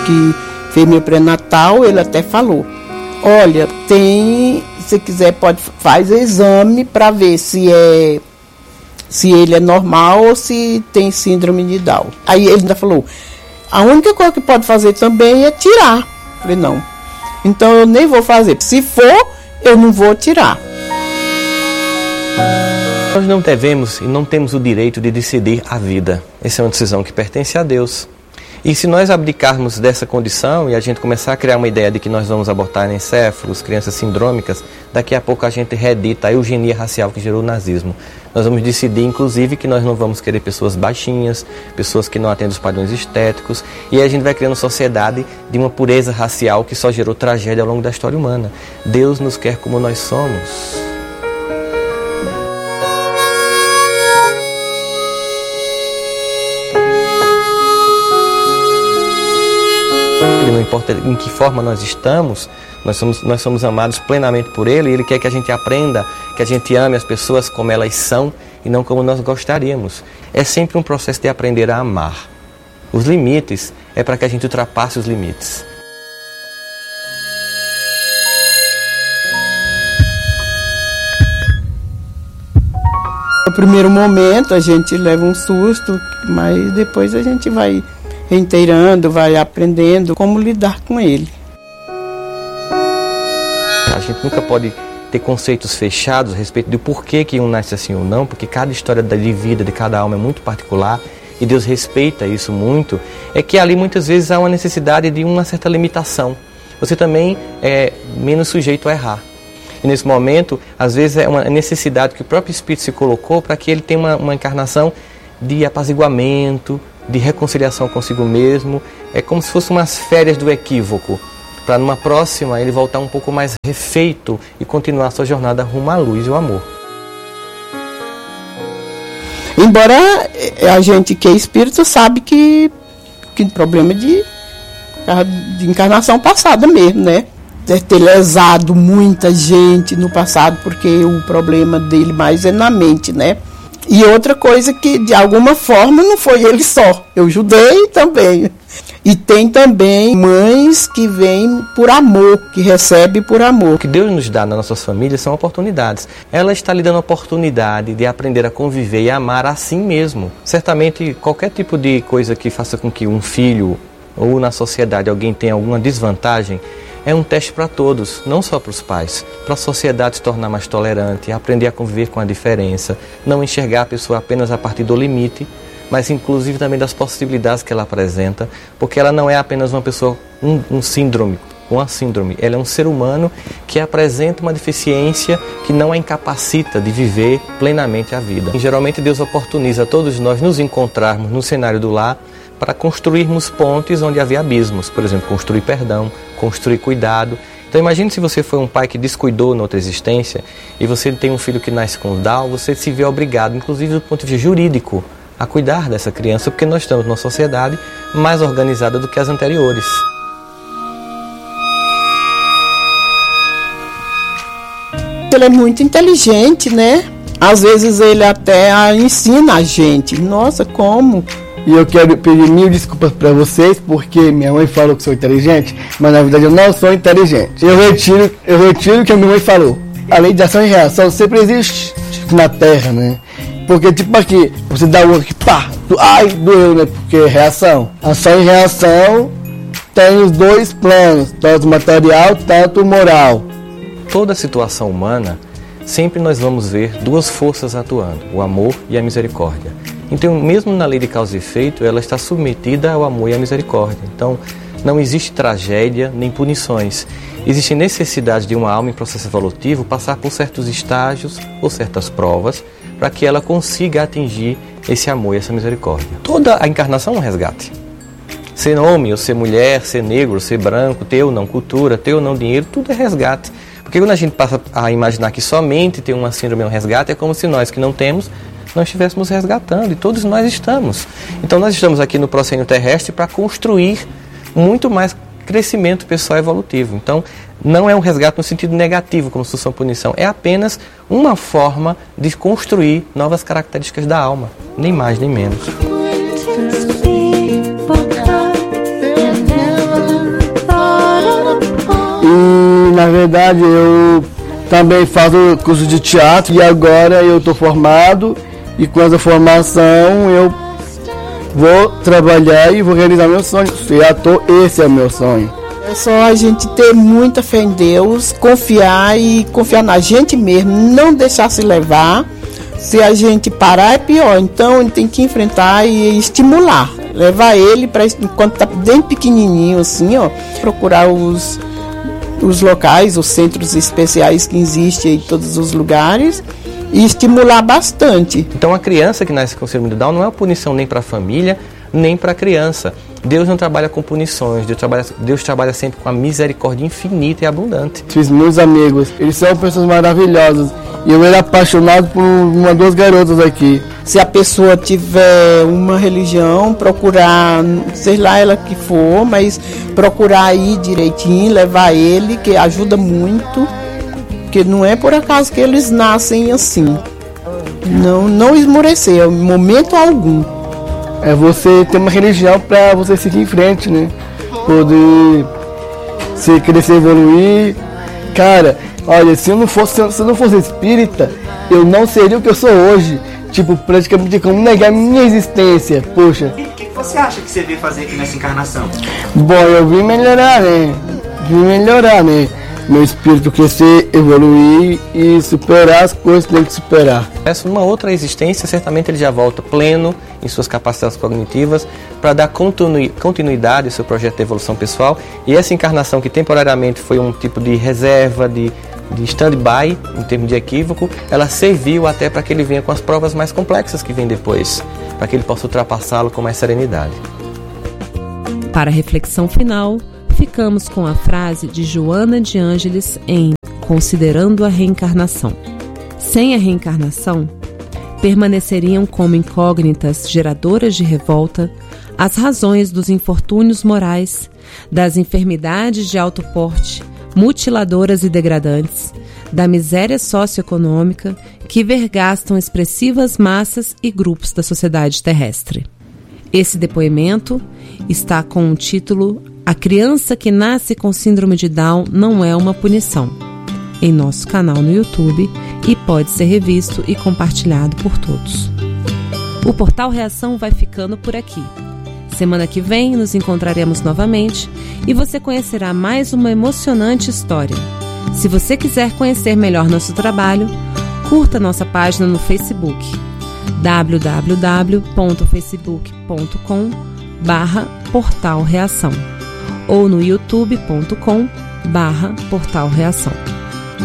que fez meu pré-natal, ele até falou, olha, se quiser faz exame para ver se ele é normal ou se tem síndrome de Down. Aí ele ainda falou, a única coisa que pode fazer também é tirar. Eu falei, não, então eu nem vou fazer. Se for, eu não vou tirar. Nós não devemos e não temos o direito de decidir a vida. Essa é uma decisão que pertence a Deus. E se nós abdicarmos dessa condição e a gente começar a criar uma ideia de que nós vamos abortar anencéfalos, crianças sindrômicas, daqui a pouco a gente reedita a eugenia racial que gerou o nazismo. Nós vamos decidir, inclusive, que nós não vamos querer pessoas baixinhas, pessoas que não atendem os padrões estéticos, e aí a gente vai criando uma sociedade de uma pureza racial que só gerou tragédia ao longo da história humana. Deus nos quer como nós somos. Não importa em que forma nós estamos, nós somos amados plenamente por Ele, e Ele quer que a gente aprenda, que a gente ame as pessoas como elas são e não como nós gostaríamos. É sempre um processo de aprender a amar. Os limites é para que a gente ultrapasse os limites. No primeiro momento a gente leva um susto, mas depois a gente vai reinteirando, vai aprendendo como lidar com ele. A gente nunca pode ter conceitos fechados a respeito do porquê que um nasce assim ou não, porque cada história de vida de cada alma é muito particular e Deus respeita isso muito. É que ali muitas vezes há uma necessidade de uma certa limitação. Você também é menos sujeito a errar. E nesse momento, às vezes é uma necessidade que o próprio Espírito se colocou para que ele tenha uma encarnação de apaziguamento, de reconciliação consigo mesmo. É como se fosse umas férias do equívoco, para numa próxima ele voltar um pouco mais refeito e continuar sua jornada rumo à luz e ao amor. Embora a gente que é espírito sabe que problema de encarnação passada mesmo, né? Deve ter lesado muita gente no passado, porque o problema dele mais é na mente, né? E outra coisa que, de alguma forma, não foi ele só. Eu ajudei também. E tem também mães que vêm por amor, que recebem por amor. O que Deus nos dá nas nossas famílias são oportunidades. Ela está lhe dando a oportunidade de aprender a conviver e amar assim mesmo. Certamente, qualquer tipo de coisa que faça com que um filho ou na sociedade alguém tenha alguma desvantagem, é um teste para todos, não só para os pais, para a sociedade se tornar mais tolerante, aprender a conviver com a diferença, não enxergar a pessoa apenas a partir do limite, mas inclusive também das possibilidades que ela apresenta, porque ela não é apenas uma pessoa, uma síndrome, ela é um ser humano que apresenta uma deficiência que não a incapacita de viver plenamente a vida. E, geralmente Deus oportuniza a todos nós nos encontrarmos no cenário do lar para construirmos pontes onde havia abismos, por exemplo, construir perdão, construir cuidado. Então imagine se você foi um pai que descuidou na outra existência e você tem um filho que nasce com Down, você se vê obrigado, inclusive do ponto de vista jurídico, a cuidar dessa criança, porque nós estamos numa sociedade mais organizada do que as anteriores. Ele é muito inteligente, né? Às vezes ele até ensina a gente. Nossa, como? E eu quero pedir mil desculpas para vocês, porque minha mãe falou que sou inteligente, mas na verdade eu não sou inteligente. Eu retiro o que a minha mãe falou. A lei de ação e reação sempre existe na Terra, né? Porque tipo aqui, você dá uma aqui, pá, ai, doeu, né? Porque é reação. Ação e reação tem os dois planos, tanto material, tanto moral. Toda situação humana, sempre nós vamos ver duas forças atuando, o amor e a misericórdia. Então, mesmo na lei de causa e efeito, ela está submetida ao amor e à misericórdia. Então, não existe tragédia nem punições. Existe necessidade de uma alma em processo evolutivo passar por certos estágios ou certas provas para que ela consiga atingir esse amor e essa misericórdia. Toda a encarnação é um resgate. Ser homem ou ser mulher, ser negro, ser branco, ter ou não cultura, ter ou não dinheiro, tudo é resgate. Porque quando a gente passa a imaginar que somente ter uma síndrome é um resgate, é como se nós que não temos, nós estivéssemos resgatando, e todos nós estamos. Então nós estamos aqui no proscênio terrestre para construir muito mais crescimento pessoal evolutivo. Então não é um resgate no sentido negativo, como sução punição, é apenas uma forma de construir novas características da alma, nem mais nem menos. verdade, eu também faço curso de teatro e agora eu estou formado e com essa formação eu vou trabalhar e vou realizar meu sonho. Ser ator, esse é o meu sonho. É só a gente ter muita fé em Deus, confiar e confiar na gente mesmo, não deixar se levar. Se a gente parar é pior, então a gente tem que enfrentar e estimular, levar ele para enquanto está bem pequenininho assim, ó, procurar os locais, os centros especiais que existem em todos os lugares e estimular bastante. Então a criança que nasce com síndrome de Down não é uma punição nem para a família, nem para a criança. Deus não trabalha com punições, Deus trabalha sempre com a misericórdia infinita e abundante. Fiz muitos amigos, eles são pessoas maravilhosas e eu era apaixonado por duas garotas aqui. Se a pessoa tiver uma religião, procurar, sei lá ela que for, mas procurar ir direitinho, levar ele, que ajuda muito, porque não é por acaso que eles nascem assim. Não esmorecer, em momento algum. É você ter uma religião para você seguir em frente, né? Poder se crescer, evoluir. Cara, olha, se eu não fosse espírita, eu não seria o que eu sou hoje. Tipo, praticamente como negar minha existência. Poxa. O que você acha que você veio fazer aqui nessa encarnação? Bom, eu vim melhorar, né? Meu espírito crescer, evoluir e superar as coisas que tem que superar. Numa outra existência, certamente ele já volta pleno em suas capacidades cognitivas para dar continuidade ao seu projeto de evolução pessoal. E essa encarnação, que temporariamente foi um tipo de reserva, de stand-by, em termos de equívoco, ela serviu até para que ele venha com as provas mais complexas que vêm depois, para que ele possa ultrapassá-lo com mais serenidade. Para a reflexão final, ficamos com a frase de Joana de Ângeles em Considerando a Reencarnação. Sem a reencarnação, permaneceriam como incógnitas geradoras de revolta as razões dos infortúnios morais, das enfermidades de alto porte, mutiladoras e degradantes, da miséria socioeconômica que vergastam expressivas massas e grupos da sociedade terrestre. Esse depoimento está com o título A Criança que Nasce com Síndrome de Down Não é uma Punição, em nosso canal no YouTube, e pode ser revisto e compartilhado por todos. O Portal Reação vai ficando por aqui. Semana que vem nos encontraremos novamente e você conhecerá mais uma emocionante história. Se você quiser conhecer melhor nosso trabalho, curta nossa página no Facebook, www.facebook.com/Portal Reação ou no youtube.com/Portal Reação.